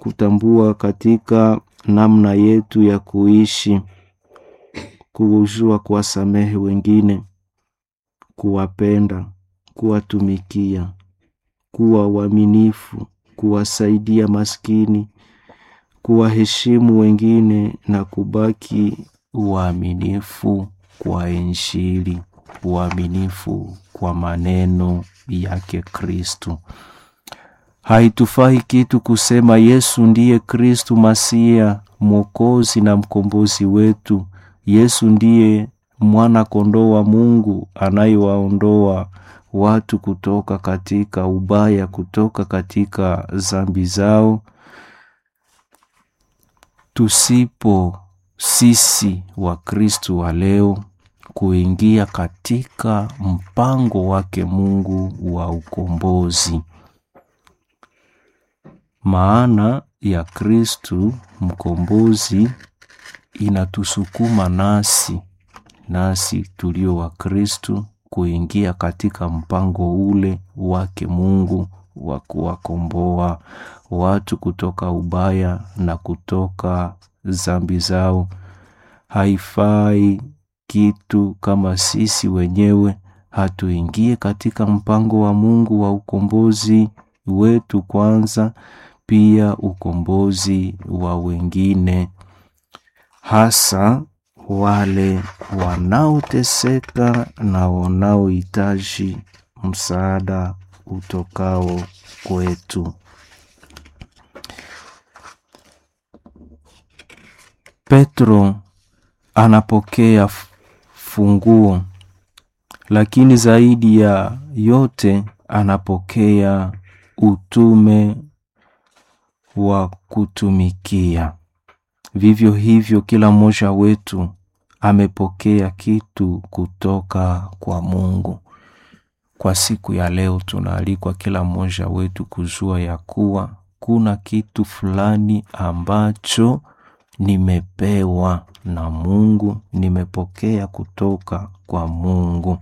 kutambua katika namna yetu ya kuishi, kujua kuwasamehe wengine, kuwapenda, kuwatumikia, kuwa waaminifu, kuwasaidia maskini, kuwaheshimu wengine na kubaki waaminifu kwa Injili, waaminifu kwa maneno yake Kristo. Haitufai kitu kusema Yesu ndiye Kristo Masia, Mwokozi na mkombozi wetu. Yesu ndiye mwana kondoo wa Mungu anayewaondoa watu kutoka katika ubaya, kutoka katika dhambi zao. Tusipo sisi wa Kristo wa leo kuingia katika mpango wake Mungu wa ukombozi. Maana ya Kristo mkombozi inatusukuma nasi tulio wa Kristo kuingia katika mpango ule wake Mungu wa kuwakomboa watu kutoka ubaya na kutoka dhambi zao. Haifai kitu kama sisi wenyewe hatuingie katika mpango wa Mungu wa ukombozi wetu kwanza, pia ukombozi wa wengine, hasa wale wanaoteseka na wanaohitaji msaada utokao kwetu. Petro anapokea funguo, lakini zaidi ya yote anapokea utume wa kutumikia. Vivyo hivyo kila mmoja wetu amepokea kitu kutoka kwa Mungu. Kwa siku ya leo tunaalikwa kila mmoja wetu kujua ya kuwa kuna kitu fulani ambacho nimepewa na Mungu, nimepokea kutoka kwa Mungu.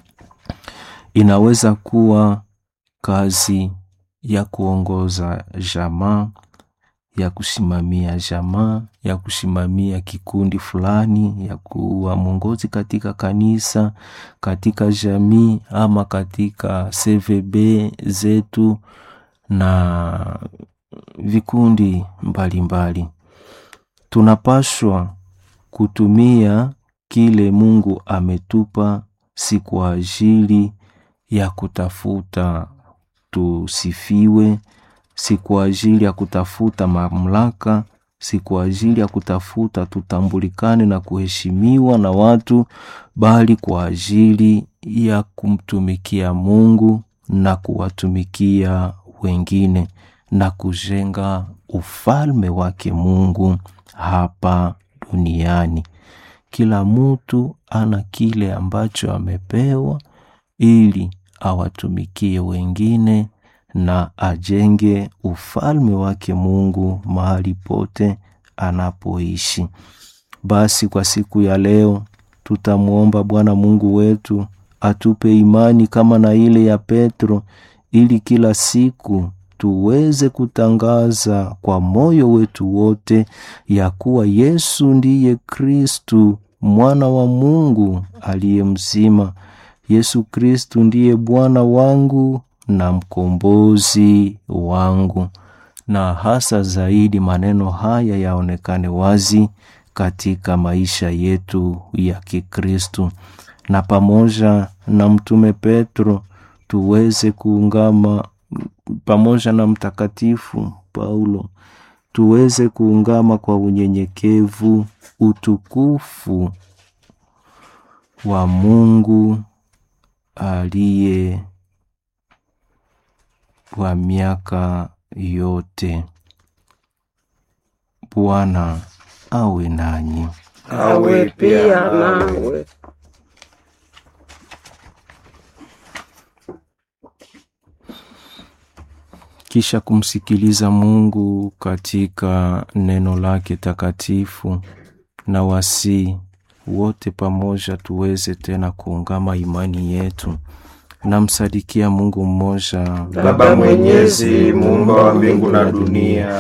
Inaweza kuwa kazi ya kuongoza jamaa, ya kusimamia jamaa, ya kusimamia kikundi fulani, ya kuwa mwongozi katika kanisa, katika jamii ama katika CVB zetu na vikundi mbalimbali. Tunapaswa kutumia kile Mungu ametupa, si kwa ajili ya kutafuta tusifiwe, si kwa ajili ya kutafuta mamlaka, si kwa ajili ya kutafuta tutambulikane na kuheshimiwa na watu, bali kwa ajili ya kumtumikia Mungu na kuwatumikia wengine na kujenga ufalme wake Mungu hapa duniani. Kila mtu ana kile ambacho amepewa ili awatumikie wengine na ajenge ufalme wake Mungu mahali pote anapoishi. Basi kwa siku ya leo tutamuomba Bwana Mungu wetu atupe imani kama na ile ya Petro, ili kila siku tuweze kutangaza kwa moyo wetu wote ya kuwa Yesu ndiye Kristo, mwana wa Mungu aliye mzima. Yesu Kristo ndiye Bwana wangu na mkombozi wangu. Na hasa zaidi maneno haya yaonekane wazi katika maisha yetu ya Kikristo. Na pamoja na mtume Petro tuweze kuungama, pamoja na mtakatifu Paulo tuweze kuungama kwa unyenyekevu utukufu wa Mungu aliye wa miaka yote. Bwana awe nanyi. Awe pia nawe. Kisha kumsikiliza Mungu katika neno lake takatifu, na wasi wote pamoja tuweze tena kuungama imani yetu. Namsadikia Mungu mmoja, Baba Mwenyezi, muumba wa mbingu na dunia,